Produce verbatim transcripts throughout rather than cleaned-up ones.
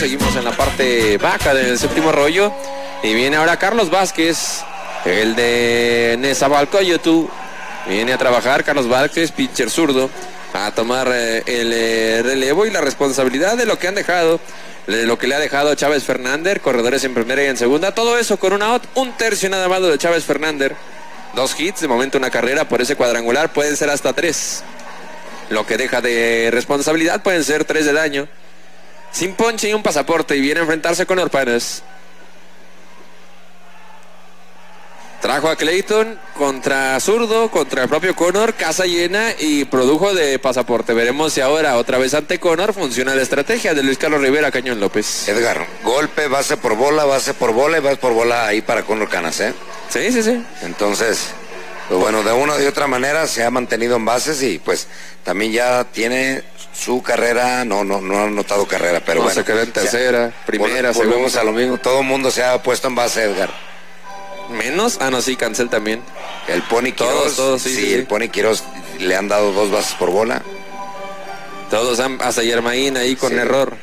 Seguimos en la parte baja del séptimo rollo. Y viene ahora Carlos Vázquez, el de Nezahualcóyotl. Viene a trabajar Carlos Vázquez, pitcher zurdo, a tomar eh, el eh, relevo y la responsabilidad de lo que han dejado, de lo que le ha dejado Chávez Fernández, corredores en primera y en segunda. Todo eso con un out, un tercio nada más de Chávez Fernández. Dos hits, de momento una carrera por ese cuadrangular, pueden ser hasta tres. Lo que deja de responsabilidad pueden ser tres de daño. Sin ponche y un pasaporte, y viene a enfrentarse con Orpanas. Trajo a Clayton contra zurdo, contra el propio Connor, casa llena y produjo de pasaporte. Veremos si ahora, otra vez ante Connor, funciona la estrategia de Luis Carlos Rivera Cañón López. Edgar, golpe, base por bola, base por bola y base por bola ahí para Connor Canas, ¿eh? Sí, sí, sí. Entonces, pues bueno, de una o de otra manera se ha mantenido en bases y pues también ya tiene su carrera, no, no, no ha anotado carrera, pero no, bueno. Se quedó en tercera, sea, primera, vol volvemos segunda. a lo mismo, todo el mundo se ha puesto en base, Edgar. Menos, ah no, sí, Cancel también. El Pony Quiroz, todos, todos, sí, sí, sí, sí. el Pony Quiroz le han dado dos bases por bola. Todos han, hasta Yermaín ahí con sí. error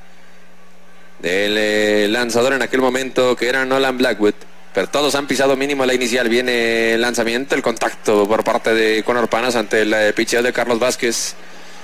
del eh, lanzador en aquel momento que era Nolan Blackwood. Pero todos han pisado mínimo la inicial. Viene el lanzamiento, el contacto por parte de Connor Panas ante el eh, picheo de Carlos Vázquez.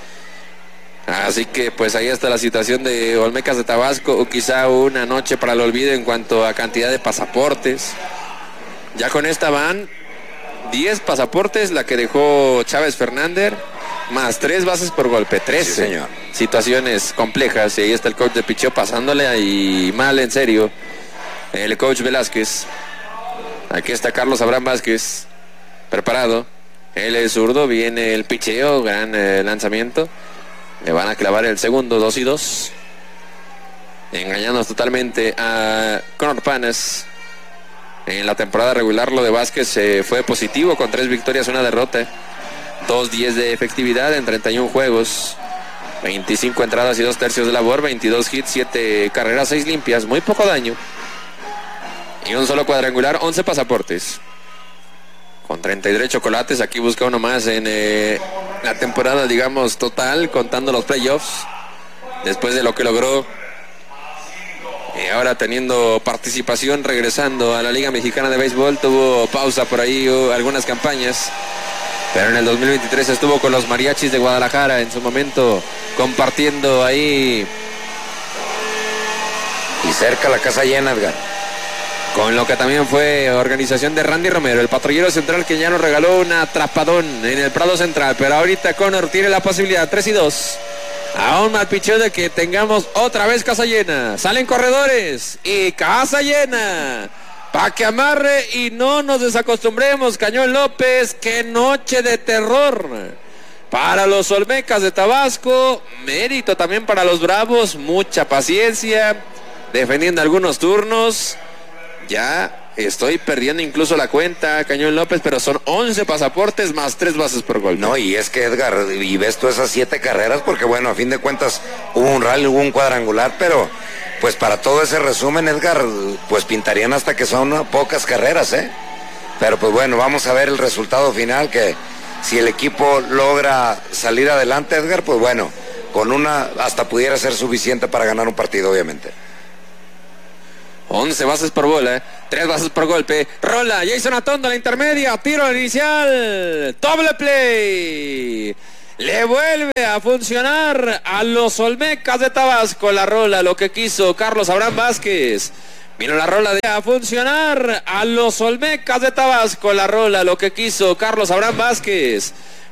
Así que pues ahí está la situación de Olmecas de Tabasco, o quizá una noche para el olvido en cuanto a cantidad de pasaportes. Ya con esta van diez pasaportes, la que dejó Chávez Fernández, más tres bases por golpe, trece. Sí, señor. Situaciones complejas, y ahí está el coach de picheo pasándole ahí mal, en serio, el coach Velázquez. Aquí está Carlos Abraham Vázquez, preparado. Él es zurdo, viene el picheo, gran eh, lanzamiento. Le van a clavar el segundo, dos y dos. Engañando totalmente a Connor Panas. En la temporada regular lo de Vázquez eh, fue positivo, con tres victorias, una derrota. dos diez de efectividad en treinta y uno juegos. veinticinco entradas y dos tercios de labor, veintidós hits, siete carreras, seis limpias, muy poco daño. Y un solo cuadrangular, once pasaportes. Con treinta y tres chocolates, aquí busca uno más en eh, la temporada, digamos, total, contando los playoffs. Después de lo que logró. Y ahora teniendo participación, regresando a la Liga Mexicana de Béisbol. Tuvo pausa por ahí, uh, algunas campañas. Pero en el dos mil veintitrés estuvo con los Mariachis de Guadalajara, en su momento compartiendo ahí. Y cerca la casa llena, Edgar. Con lo que también fue organización de Randy Romero, el patrullero central, que ya nos regaló un atrapadón en el Prado Central. Pero ahorita Connor tiene la posibilidad, tres y dos. Aún mal picheo de que tengamos otra vez casa llena. Salen corredores y casa llena. Pa' que amarre y no nos desacostumbremos, Cañón López. ¡Qué noche de terror! Para los Olmecas de Tabasco, mérito también para los Bravos, mucha paciencia, defendiendo algunos turnos. Ya estoy perdiendo incluso la cuenta, Cañón López, pero son once pasaportes más tres bases por gol. No, y es que, Edgar, y ves tú esas siete carreras, porque bueno, a fin de cuentas hubo un rally, hubo un cuadrangular, pero pues para todo ese resumen, Edgar, pues pintarían hasta que son pocas carreras, ¿eh? Pero pues bueno, vamos a ver el resultado final, que si el equipo logra salir adelante, Edgar, pues bueno, con una hasta pudiera ser suficiente para ganar un partido, obviamente. once bases por bola, tres bases por golpe. Rola Jason Atondo a la intermedia, tiro al inicial, doble play. Le vuelve a funcionar a los Olmecas de Tabasco la rola, lo que quiso Carlos Abraham Vázquez. Vino la rola de a funcionar a los Olmecas de Tabasco la rola, lo que quiso Carlos Abraham Vázquez.